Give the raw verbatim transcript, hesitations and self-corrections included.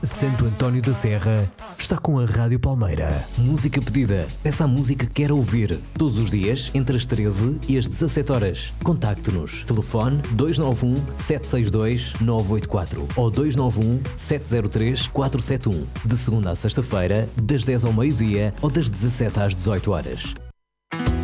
Santo António da Serra está com a Rádio Palmeira. Música pedida. Peça a música que quer ouvir. Todos os dias, entre as treze e as dezassete horas. Contacte-nos. Telefone dois nove um, sete seis dois, nove oito quatro ou dois nove um, sete zero três, quatro sete um. De segunda a sexta-feira, das dez ao meio-dia ou das dezassete às dezoito horas.